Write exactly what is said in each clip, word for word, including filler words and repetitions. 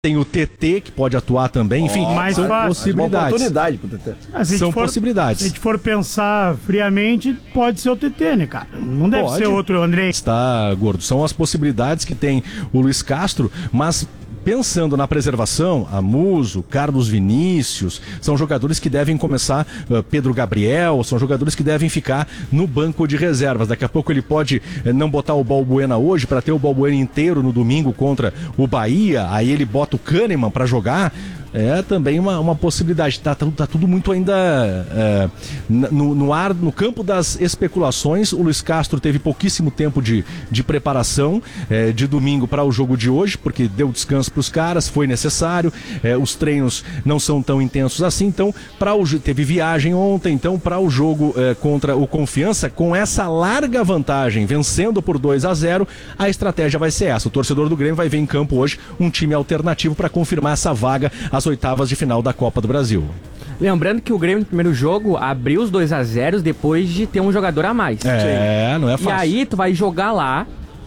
Tem o T T, que pode atuar também, enfim, oh, mais são fácil. possibilidades. Uma oportunidade pro T T. Ah, se são for, possibilidades. Se a gente for pensar friamente, pode ser o T T, né, cara? Não deve pode. ser outro Andrei. Está, Gordo. São as possibilidades que tem o Luiz Castro, mas pensando na preservação, a Muso, Carlos Vinícius, são jogadores que devem começar, uh, Pedro Gabriel, são jogadores que devem ficar no banco de reservas. Daqui a pouco ele pode uh, não botar o Balbuena hoje para ter o Balbuena inteiro no domingo contra o Bahia, aí ele bota o Kahneman para jogar. É também uma, uma possibilidade. Tá, tá, tá tudo muito ainda é, no, no ar, no campo das especulações. O Luiz Castro teve pouquíssimo tempo de, de preparação é, de domingo para o jogo de hoje, porque deu descanso para os caras, foi necessário. É, os treinos não são tão intensos assim. Então, para o teve viagem ontem. Então, para o jogo é, contra o Confiança, com essa larga vantagem, vencendo por dois a zero, a estratégia vai ser essa. O torcedor do Grêmio vai ver em campo hoje um time alternativo para confirmar essa vaga às oitavas de final da Copa do Brasil. Lembrando que o Grêmio no primeiro jogo abriu os dois a zero depois de ter um jogador a mais. É, não é fácil. E aí tu vai jogar lá,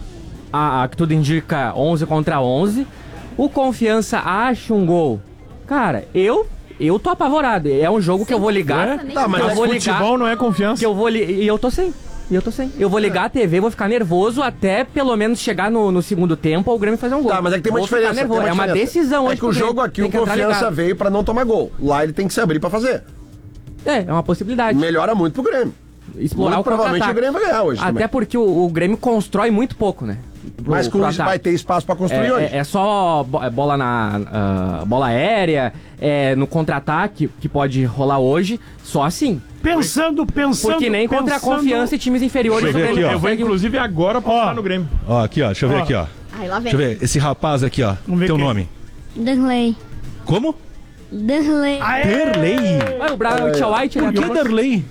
a, a que tudo indica onze contra onze, o Confiança acha um gol. Cara, eu eu tô apavorado. É um jogo que eu vou ligar. É? Tá, mas eu é vou futebol, ligar, não é confiança. Que eu vou li, e eu tô sem. E eu tô sem. Eu vou ligar a T V, vou ficar nervoso até pelo menos chegar no, no segundo tempo ou o Grêmio fazer um gol. Tá, mas é que tem uma vou diferença. Tem uma é uma diferença. decisão hoje. É que o jogo aqui, o Confiança veio pra não tomar gol. Lá ele tem que se abrir pra fazer. É, é uma possibilidade. Melhora muito pro Grêmio. Explorar muito o provavelmente o Grêmio vai ganhar hoje Até também. porque o, o Grêmio constrói muito pouco, né? Pro, Mas com isso vai ter espaço pra construir é, hoje. É, é só bola na uh, bola aérea, é, no contra-ataque que pode rolar hoje, só assim. Pensando, pensando... Porque nem pensando... contra a Confiança e times inferiores. Deixa eu ver aqui, ó. Eu vou inclusive agora postar no Grêmio. Ó, aqui, ó, deixa eu ver Ó. aqui, ó. Aí lá vem. Deixa eu ver, esse rapaz aqui, ó. Vamos ver Teu quem. nome? Derley. Como? Derley. Derley. Ué, o Bright White, Por né? que Derley?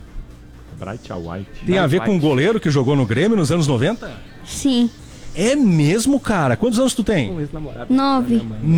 Bright White. Tem a ver com um goleiro que jogou no Grêmio nos anos noventa? Sim. É mesmo, cara? Quantos anos tu tem? Nove.